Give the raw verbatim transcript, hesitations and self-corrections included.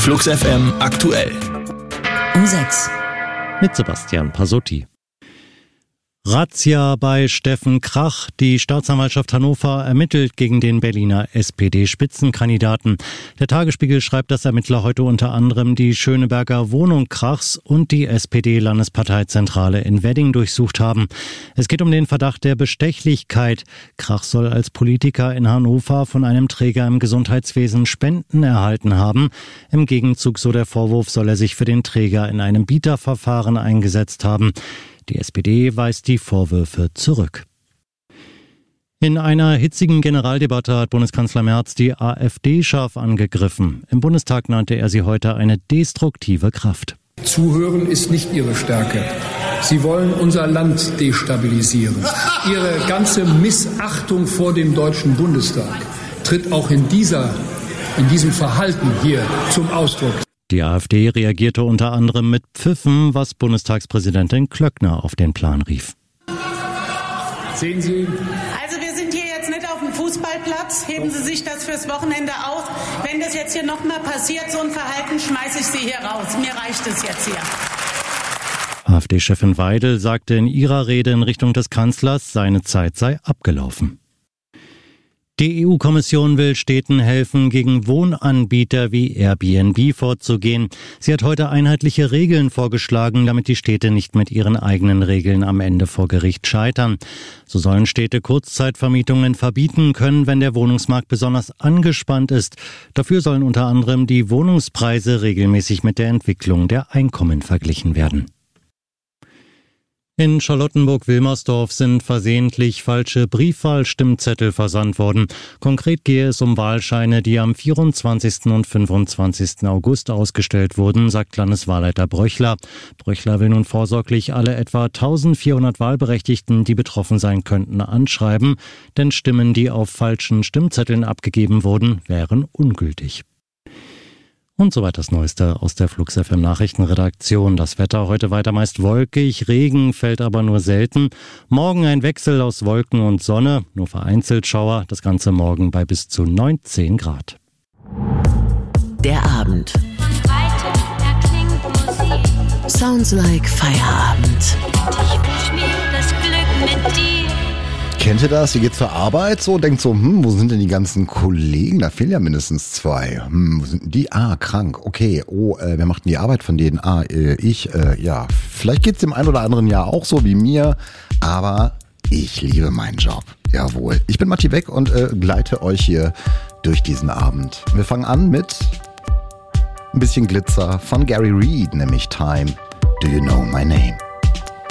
Flux F M aktuell. Um sechs. Mit Sebastian Pasotti. Razzia bei Steffen Krach. Die Staatsanwaltschaft Hannover ermittelt gegen den Berliner S P D-Spitzenkandidaten. Der Tagesspiegel schreibt, dass Ermittler heute unter anderem die Schöneberger Wohnung Krachs und die S P D-Landesparteizentrale in Wedding durchsucht haben. Es geht um den Verdacht der Bestechlichkeit. Krach soll als Politiker in Hannover von einem Träger im Gesundheitswesen Spenden erhalten haben. Im Gegenzug, so der Vorwurf, soll er sich für den Träger in einem Bieterverfahren eingesetzt haben. Die S P D weist die Vorwürfe zurück. In einer hitzigen Generaldebatte hat Bundeskanzler Merz die AfD scharf angegriffen. Im Bundestag nannte er sie heute eine destruktive Kraft. Zuhören ist nicht ihre Stärke. Sie wollen unser Land destabilisieren. Ihre ganze Missachtung vor dem Deutschen Bundestag tritt auch in dieser, in diesem Verhalten hier zum Ausdruck. Die AfD reagierte unter anderem mit Pfiffen, was Bundestagspräsidentin Klöckner auf den Plan rief. Sehen Sie? Also wir sind hier jetzt nicht auf dem Fußballplatz. Heben Sie sich das fürs Wochenende auf. Wenn das jetzt hier nochmal passiert, so ein Verhalten, schmeiße ich Sie hier raus. Mir reicht es jetzt hier. AfD-Chefin Weidel sagte in ihrer Rede in Richtung des Kanzlers, seine Zeit sei abgelaufen. Die E U-Kommission will Städten helfen, gegen Wohnanbieter wie Airbnb vorzugehen. Sie hat heute einheitliche Regeln vorgeschlagen, damit die Städte nicht mit ihren eigenen Regeln am Ende vor Gericht scheitern. So sollen Städte Kurzzeitvermietungen verbieten können, wenn der Wohnungsmarkt besonders angespannt ist. Dafür sollen unter anderem die Wohnungspreise regelmäßig mit der Entwicklung der Einkommen verglichen werden. In Charlottenburg-Wilmersdorf sind versehentlich falsche Briefwahlstimmzettel versandt worden. Konkret gehe es um Wahlscheine, die am vierundzwanzigsten und fünfundzwanzigsten August ausgestellt wurden, sagt Landeswahlleiter Bröchler. Bröchler will nun vorsorglich alle etwa eintausendvierhundert Wahlberechtigten, die betroffen sein könnten, anschreiben, denn Stimmen, die auf falschen Stimmzetteln abgegeben wurden, wären ungültig. Und soweit das Neueste aus der Flux F M Nachrichtenredaktion. Das Wetter heute weiter meist wolkig, Regen fällt aber nur selten. Morgen ein Wechsel aus Wolken und Sonne, nur vereinzelt Schauer, das Ganze morgen bei bis zu neunzehn Grad. Der Abend. Sounds like Feierabend. Ich wünsch mir das Glück mit dir. Kennt ihr das? Ihr geht zur Arbeit so, denkt so, hm, wo sind denn die ganzen Kollegen? Da fehlen ja mindestens zwei. Hm, wo sind denn die? Ah, krank. Okay. Oh, äh, wer macht denn die Arbeit von denen? Ah, äh, ich, äh, ja. Vielleicht geht's dem einen oder anderen ja auch so wie mir, aber ich liebe meinen Job. Jawohl. Ich bin Matti Beck und äh, gleite euch hier durch diesen Abend. Wir fangen an mit ein bisschen Glitzer von Gary Reed, nämlich Time. Do You Know My Name?